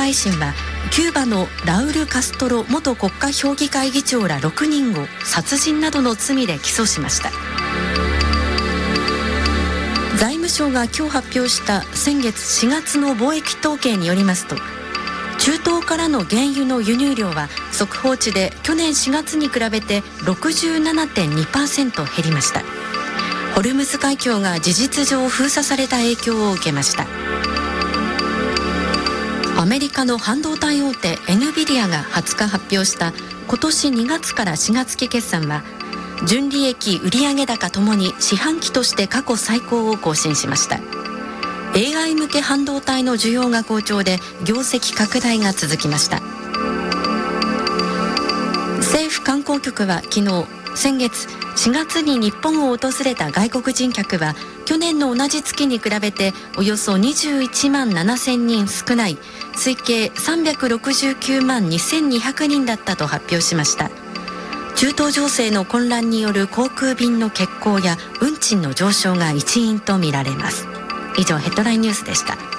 陪審はキューバのラウル・カストロ元国家評議会議長ら6人を殺人などの罪で起訴しました。財務省が今日発表した先月4月の貿易統計によりますと、中東からの原油の輸入量は速報値で去年4月に比べて 67.2% 減りました。ホルムズ海峡が事実上封鎖された影響を受けました。アメリカの半導体大手 NVIDIA が20日発表した今年2月から4月期決算は、純利益売上高ともに四半期として過去最高を更新しました。 AI 向け半導体の需要が好調で業績拡大が続きました。政府観光局は昨日、先月4月に日本を訪れた外国人客は去年の同じ月に比べておよそ21万7000人少ない推計369万2200人だったと発表しました。中東情勢の混乱による航空便の欠航や運賃の上昇が一因とみられます。以上、ヘッドラインニュースでした。